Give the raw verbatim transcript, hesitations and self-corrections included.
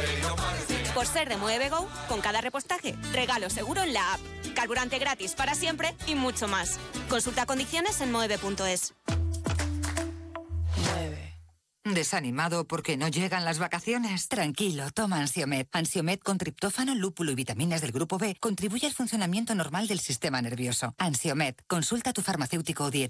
Por ser de Mueve Go, con cada repostaje, regalo seguro en la app. Carburante gratis para siempre y mucho más. Consulta condiciones en moeve punto es. ¿Desanimado porque no llegan las vacaciones? Tranquilo, toma Ansiomed. Ansiomed con triptófano, lúpulo y vitaminas del grupo B contribuye al funcionamiento normal del sistema nervioso. Ansiomed, consulta a tu farmacéutico o dietista.